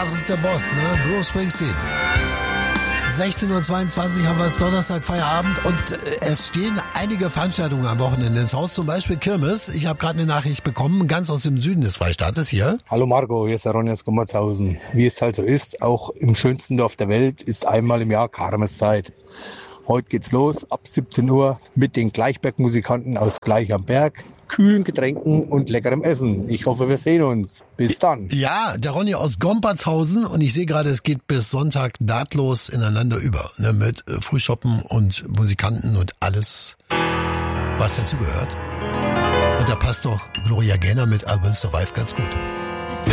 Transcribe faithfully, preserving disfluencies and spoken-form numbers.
Das ist der Boss, ne? Bruce Springsteen. sechzehn Uhr zweiundzwanzig haben wir es, Donnerstag, Feierabend, und äh, es stehen einige Veranstaltungen am Wochenende ins Haus, zum Beispiel Kirmes. Ich habe gerade eine Nachricht bekommen, ganz aus dem Süden des Freistaates hier. Hallo Marco, hier ist der Ronny aus Gummerzhausen. Wie es halt so ist, auch im schönsten Dorf der Welt ist einmal im Jahr Kirmeszeit. Heute geht's los ab siebzehn Uhr mit den Gleichbergmusikanten aus Gleich am Berg, kühlen Getränken und leckerem Essen. Ich hoffe, wir sehen uns. Bis dann. Ja, der Ronny aus Gompertshausen, und ich sehe gerade, es geht bis Sonntag nahtlos ineinander über, ne, mit äh, Frühschoppen und Musikanten und alles, was dazugehört. Und da passt doch Gloria Gaynor mit I Will Survive ganz gut.